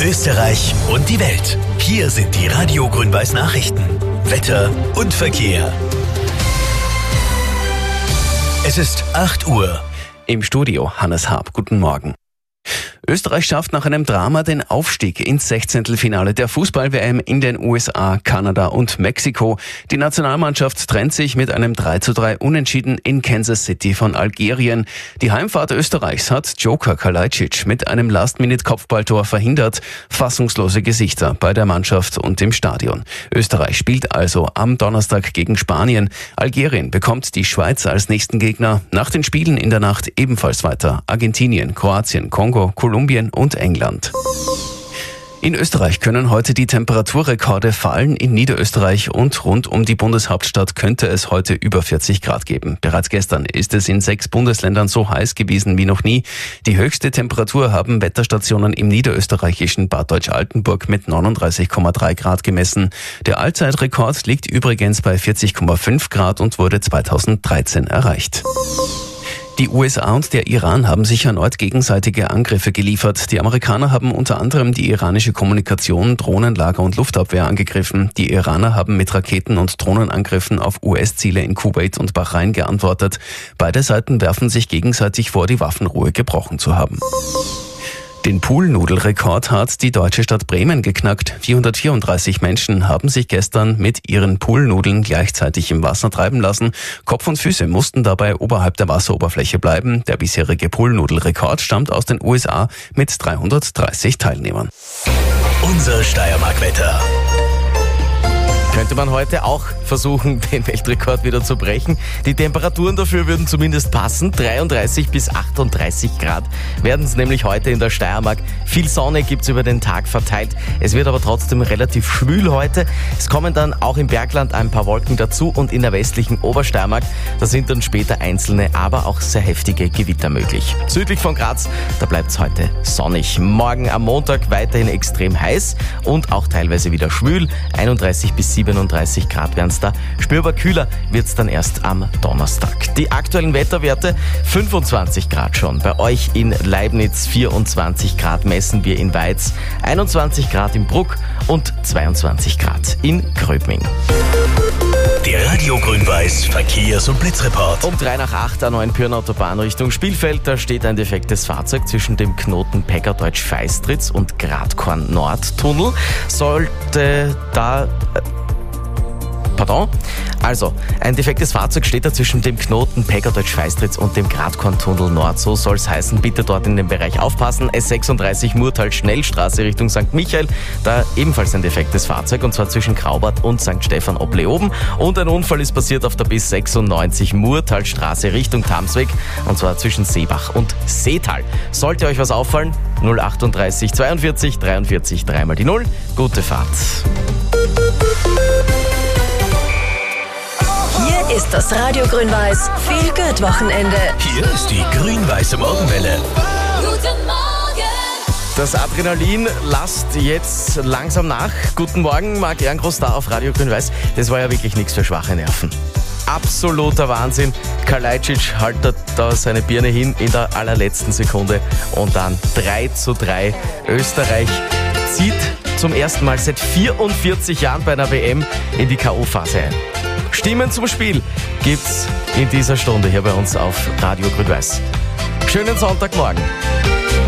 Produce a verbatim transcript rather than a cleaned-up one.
Österreich und die Welt. Hier sind die Radio Grün-Weiß Nachrichten. Wetter und Verkehr. Es ist acht Uhr. Im Studio Hannes Haab. Guten Morgen. Österreich schafft nach einem Drama den Aufstieg ins Sechzehntelfinale der Fußball-W M in den U S A, Kanada und Mexiko. Die Nationalmannschaft trennt sich mit einem drei zu drei Unentschieden in Kansas City von Algerien. Die Heimfahrt Österreichs hat Joker Kalajdzic mit einem Last-Minute-Kopfballtor verhindert. Fassungslose Gesichter bei der Mannschaft und im Stadion. Österreich spielt also am Donnerstag gegen Spanien. Algerien bekommt die Schweiz als nächsten Gegner. Nach den Spielen in der Nacht ebenfalls weiter Argentinien, Kroatien, Kongo, Kolumbien und England. In Österreich können heute die Temperaturrekorde fallen. In Niederösterreich und rund um die Bundeshauptstadt könnte es heute über vierzig Grad geben. Bereits gestern ist es in sechs Bundesländern so heiß gewesen wie noch nie. Die höchste Temperatur haben Wetterstationen im niederösterreichischen Bad Deutsch-Altenburg mit neununddreißig Komma drei Grad gemessen. Der Allzeitrekord liegt übrigens bei vierzig Komma fünf Grad und wurde zweitausenddreizehn erreicht. Die U S A und der Iran haben sich erneut gegenseitige Angriffe geliefert. Die Amerikaner haben unter anderem die iranische Kommunikation, Drohnenlager und Luftabwehr angegriffen. Die Iraner haben mit Raketen- und Drohnenangriffen auf U S-Ziele in Kuwait und Bahrain geantwortet. Beide Seiten werfen sich gegenseitig vor, die Waffenruhe gebrochen zu haben. Den Poolnudelrekord hat die deutsche Stadt Bremen geknackt. vierhundertvierunddreißig Menschen haben sich gestern mit ihren Poolnudeln gleichzeitig im Wasser treiben lassen. Kopf und Füße mussten dabei oberhalb der Wasseroberfläche bleiben. Der bisherige Poolnudelrekord stammt aus den U S A mit dreihundertdreißig Teilnehmern. Unser Steiermark-Wetter. Könnte man heute auch versuchen, den Weltrekord wieder zu brechen. Die Temperaturen dafür würden zumindest passen. dreiunddreißig bis achtunddreißig Grad werden es nämlich heute in der Steiermark. Viel Sonne gibt's über den Tag verteilt. Es wird aber trotzdem relativ schwül heute. Es kommen dann auch im Bergland ein paar Wolken dazu und in der westlichen Obersteiermark, da sind dann später einzelne, aber auch sehr heftige Gewitter möglich. Südlich von Graz, da bleibt's heute sonnig. Morgen am Montag weiterhin extrem heiß und auch teilweise wieder schwül. einunddreißig bis siebenunddreißig Grad werden es da. Spürbar kühler wird es dann erst am Donnerstag. Die aktuellen Wetterwerte: fünfundzwanzig Grad schon. Bei euch in Leibniz vierundzwanzig Grad messen wir in Weiz, einundzwanzig Grad in Bruck und zweiundzwanzig Grad in Gröbming. Der Radio Grün-Weiß Verkehrs- und Blitzreport. Um drei nach acht an Neuenpürn Autobahn Richtung Spielfeld, da steht ein defektes Fahrzeug zwischen dem Knoten Peggerdeutsch-Feistritz und Gradkorn-Nord-Tunnel. Sollte da... Äh, Pardon? Also, ein defektes Fahrzeug steht da zwischen dem Knoten Peggerdeutsch-Feistritz und dem Gradkorn-Tunnel Nord. So soll es heißen. Bitte dort in dem Bereich aufpassen. S sechsunddreißig Murtal-Schnellstraße Richtung Sankt Michael. Da ebenfalls ein defektes Fahrzeug, und zwar zwischen Graubart und Sankt Stephan ob Leoben. Und ein Unfall ist passiert auf der B sechsundneunzig Murtalstraße Richtung Tamsweg, und zwar zwischen Seebach und Seetal. Sollte euch was auffallen? null achtunddreißig zweiundvierzig dreiundvierzig dreimal die null. Gute Fahrt. Hier ist das Radio Grün-Weiß Feel Good Wochenende. Hier ist die grün-weiße Morgenwelle. Guten Morgen. Das Adrenalin lasst jetzt langsam nach. Guten Morgen, Marc Ehrengroß da auf Radio Grün-Weiß. Das war ja wirklich nichts für schwache Nerven. Absoluter Wahnsinn. Kalajdzic haltet da seine Birne hin in der allerletzten Sekunde und dann drei zu drei. Österreich zieht zum ersten Mal seit vierundvierzig Jahren bei einer W M in die K O-Phase ein. Stimmen zum Spiel gibt's in dieser Stunde hier bei uns auf Radio Grün-Weiß. Schönen Sonntagmorgen.